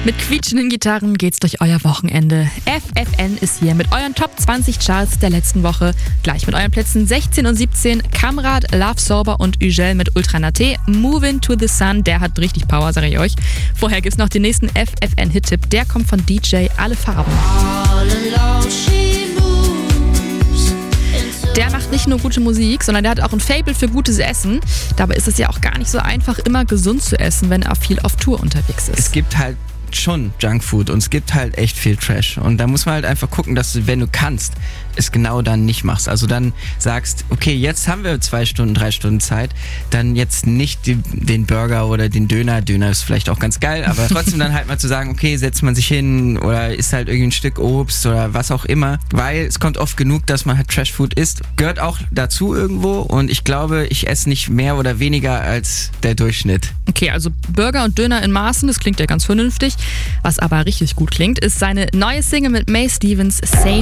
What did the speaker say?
Mit quietschenden Gitarren geht's durch euer Wochenende. FFN ist hier mit euren Top 20 Charts der letzten Woche. Gleich mit euren Plätzen 16 und 17. Kamrad, Love Sober und Ugel mit Ultra Naté. Movin' to the Sun, der hat richtig Power, sag ich euch. Vorher gibt's noch den nächsten FFN-Hit-Tipp. Der kommt von DJ Alle Farben. Der macht nicht nur gute Musik, sondern der hat auch ein Faible für gutes Essen. Dabei ist es ja auch gar nicht so einfach, immer gesund zu essen, wenn er viel auf Tour unterwegs ist. Es gibt halt schon Junkfood und es gibt halt echt viel Trash. Und da muss man halt einfach gucken, dass du, wenn du kannst, es genau dann nicht machst. Also dann sagst, okay, jetzt haben wir 2 Stunden, 3 Stunden Zeit, dann jetzt nicht den Burger oder den Döner. Döner ist vielleicht auch ganz geil, aber trotzdem dann halt mal zu sagen, okay, setzt man sich hin oder isst halt irgendwie ein Stück Obst oder was auch immer. Weil es kommt oft genug, dass man halt Trashfood isst. Gehört auch dazu irgendwo und ich glaube, ich esse nicht mehr oder weniger als der Durchschnitt. Okay, also Burger und Döner in Maßen, das klingt ja ganz vernünftig. Was aber richtig gut klingt, ist seine neue Single mit May Stevens, Same